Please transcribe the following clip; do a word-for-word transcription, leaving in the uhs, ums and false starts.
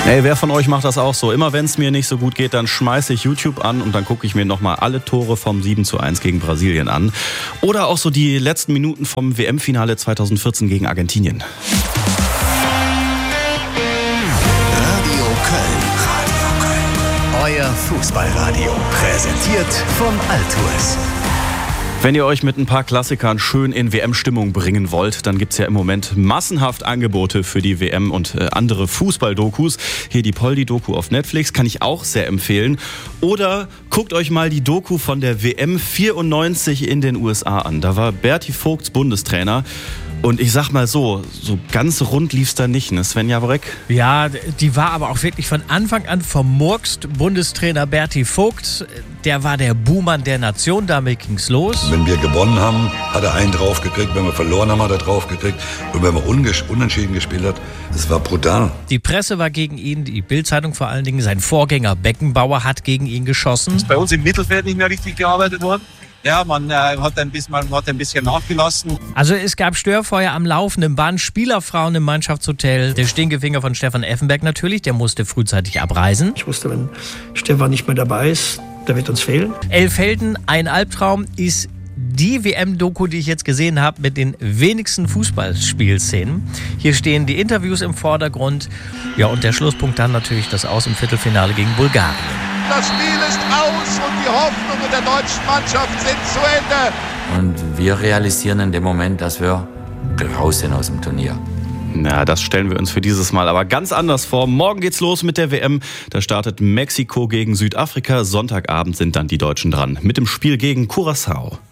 Ey, wer von euch macht das auch so? Immer wenn es mir nicht so gut geht, dann schmeiße ich YouTube an und dann gucke ich mir nochmal alle Tore vom sieben zu eins gegen Brasilien an. Oder auch so die letzten Minuten vom W M-Finale zweitausendvierzehn gegen Argentinien. Radio Köln. Radio Köln. Euer Fußballradio. Präsentiert von Altues. Wenn ihr euch mit ein paar Klassikern schön in W M-Stimmung bringen wollt, dann gibt's ja im Moment massenhaft Angebote für die W M und äh, andere Fußball-Dokus. Hier die Poldi-Doku auf Netflix, kann ich auch sehr empfehlen. Oder guckt euch mal die Doku von der W M vierundneunzig in den U S A an. Da war Berti Vogts Bundestrainer. Und ich sag mal so, so ganz rund lief's da nicht, ne, Sven Jaworek? Ja, die war aber auch wirklich von Anfang an vermurkst. Bundestrainer Berti Vogt, der war der Buhmann der Nation, damit ging's los. Wenn wir gewonnen haben, hat er einen draufgekriegt. Wenn wir verloren haben, hat er draufgekriegt. Und wenn man unentschieden gespielt hat, das war brutal. Die Presse war gegen ihn, die Bild-Zeitung vor allen Dingen. Sein Vorgänger Beckenbauer hat gegen ihn geschossen. Ist bei uns im Mittelfeld nicht mehr richtig gearbeitet worden. Ja, man, äh, hat ein bisschen, man hat ein bisschen nachgelassen. Also es gab Störfeuer am laufenden Band, Spielerfrauen im Mannschaftshotel. Der Stinkefinger von Stefan Effenberg natürlich, der musste frühzeitig abreisen. Ich wusste, wenn Stefan nicht mehr dabei ist, der wird uns fehlen. Elfhelden, ein Albtraum, ist die W M-Doku, die ich jetzt gesehen habe, mit den wenigsten Fußballspielszenen. Hier stehen die Interviews im Vordergrund. Ja, und der Schlusspunkt dann natürlich das Aus im Viertelfinale gegen Bulgarien. Das Spiel ist aus und die Hoffnungen der deutschen Mannschaft sind zu Ende. Und wir realisieren in dem Moment, dass wir raus sind aus dem Turnier. Na, das stellen wir uns für dieses Mal aber ganz anders vor. Morgen geht's los mit der W M. Da startet Mexiko gegen Südafrika. Sonntagabend sind dann die Deutschen dran mit dem Spiel gegen Curaçao.